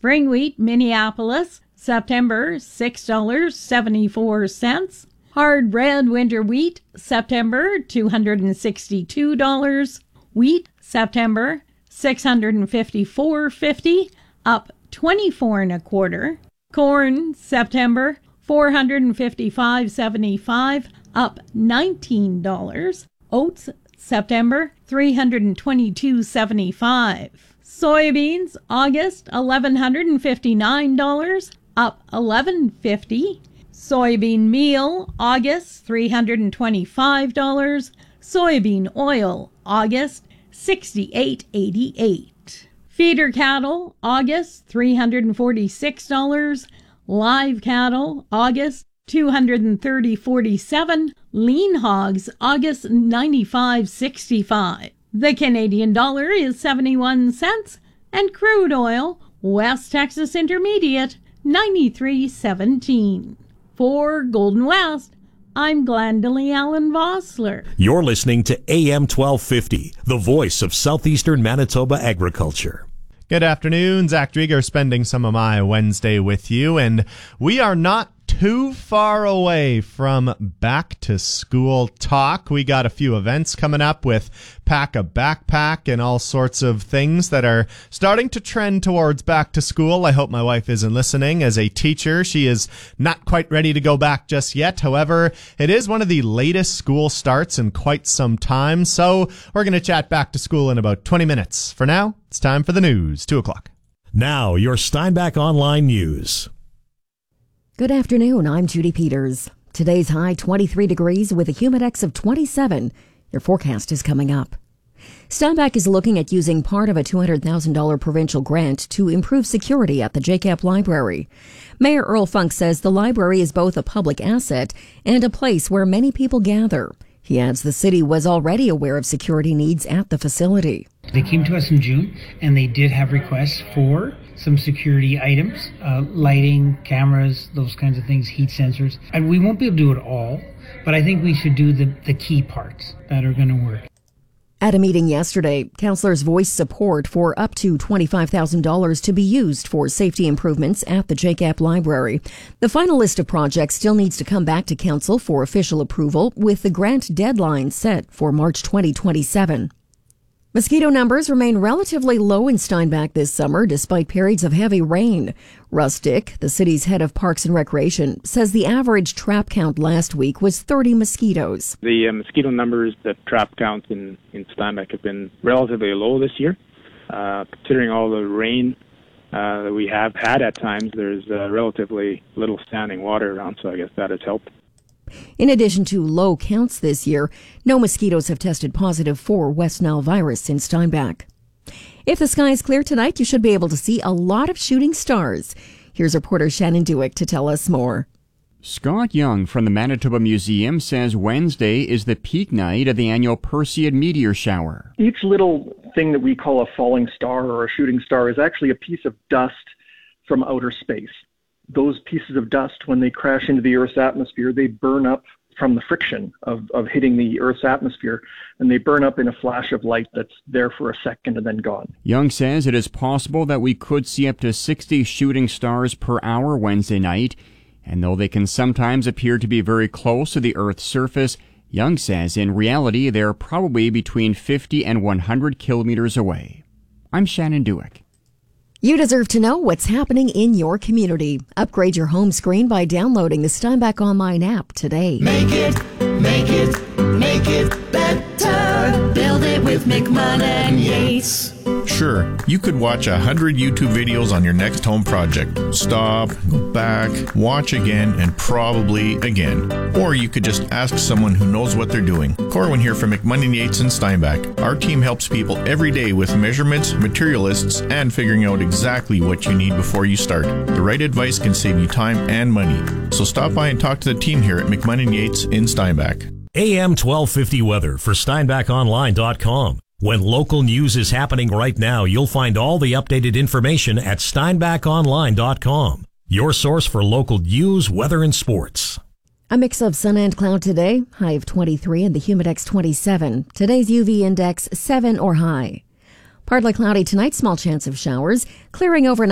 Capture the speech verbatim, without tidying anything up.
Spring wheat, Minneapolis, September, six dollars and seventy-four cents. Hard red winter wheat, September, two hundred sixty-two dollars. Wheat, September, six hundred fifty-four dollars and fifty cents, up twenty-four and a quarter. Corn, September, four hundred fifty-five dollars and seventy-five cents, up nineteen dollars. Oats, September, three hundred twenty-two dollars and seventy-five cents. Soybeans, August, one thousand one hundred fifty-nine dollars, up eleven fifty. Soybean meal, August, three hundred twenty-five dollars. Soybean oil, August, sixty-eight eighty-eight. Feeder cattle, August, three hundred forty-six dollars. Live cattle, August, two hundred thirty forty-seven. Lean hogs, August, ninety-five sixty-five. The Canadian dollar is seventy-one cents, and crude oil, West Texas Intermediate, ninety-three seventeen. For Golden West, I'm Glendalee Allen Vossler. You're listening to A M twelve fifty, the voice of southeastern Manitoba agriculture. Good afternoon. Zach Drieger spending some of my Wednesday with you, and we are not too far away from back to school talk. We got a few events coming up with Pack a Backpack and all sorts of things that are starting to trend towards back to school. I hope my wife isn't listening. As a teacher, she is not quite ready to go back just yet. However, it is one of the latest school starts in quite some time. So we're going to chat back to school in about twenty minutes. For now, it's time for the news. Two o'clock. Now, your Steinbach Online News. Good afternoon, I'm Judy Peters. Today's high twenty-three degrees with a humidex of twenty-seven. Your forecast is coming up. Steinbach is looking at using part of a two hundred thousand dollars provincial grant to improve security at the J CAP Library. Mayor Earl Funk says the library is both a public asset and a place where many people gather. He adds the city was already aware of security needs at the facility. They came to us in June, and they did have requests for some security items, uh, lighting, cameras, those kinds of things, heat sensors. And we won't be able to do it all, but I think we should do the, the key parts that are going to work. At a meeting yesterday, councillors voiced support for up to twenty-five thousand dollars to be used for safety improvements at the J CAP Library. The final list of projects still needs to come back to council for official approval, with the grant deadline set for March twenty twenty-seven. Mosquito numbers remain relatively low in Steinbach this summer despite periods of heavy rain. Russ Dick, the city's head of Parks and Recreation, says the average trap count last week was thirty mosquitoes. The uh, mosquito numbers, the trap counts in, in Steinbach have been relatively low this year. Uh, considering all the rain uh, that we have had at times, there's uh, relatively little standing water around, so I guess that has helped. In addition to low counts this year, no mosquitoes have tested positive for West Nile virus in Steinbach. If the sky is clear tonight, you should be able to see a lot of shooting stars. Here's reporter Shannon Dewick to tell us more. Scott Young from the Manitoba Museum says Wednesday is the peak night of the annual Perseid meteor shower. Each little thing that we call a falling star or a shooting star is actually a piece of dust from outer space. Those pieces of dust, when they crash into the Earth's atmosphere, they burn up from the friction of, of hitting the Earth's atmosphere, and they burn up in a flash of light that's there for a second and then gone. Young says it is possible that we could see up to sixty shooting stars per hour Wednesday night, and though they can sometimes appear to be very close to the Earth's surface, Young says in reality they're probably between fifty and one hundred kilometers away. I'm Shannon Dewick. You deserve to know what's happening in your community. Upgrade your home screen by downloading the Steinbach Online app today. Make it, make it, make it better. Build it with McMahon and Yates. Sure, you could watch a hundred YouTube videos on your next home project. Stop, go back, watch again, and probably again. Or you could just ask someone who knows what they're doing. Corwin here from McMahon and Yates in Steinbach. Our team helps people every day with measurements, material lists, and figuring out exactly what you need before you start. The right advice can save you time and money. So stop by and talk to the team here at McMahon and Yates in Steinbach. A M twelve fifty weather for Steinbach Online dot com. When local news is happening right now, you'll find all the updated information at Steinbach Online dot com. Your source for local news, weather, and sports. A mix of sun and cloud today, high of twenty-three and the humidex twenty-seven. Today's U V index seven or high. Partly cloudy tonight, small chance of showers, clearing overnight.